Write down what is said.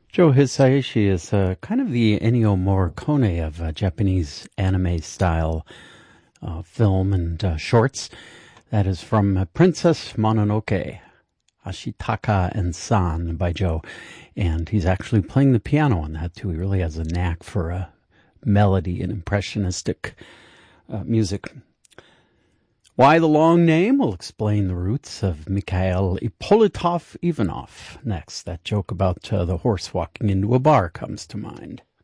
Joe Hisaishi is kind of the Ennio Morricone of Japanese anime style film and shorts. That is from Princess Mononoke, Ashitaka and San by Joe. And he's actually playing the piano on that too. He really has a knack for melody and impressionistic music. Why the long name? We'll explain the roots of Mikhail Ippolitov Ivanov. Next, that joke about the horse walking into a bar comes to mind.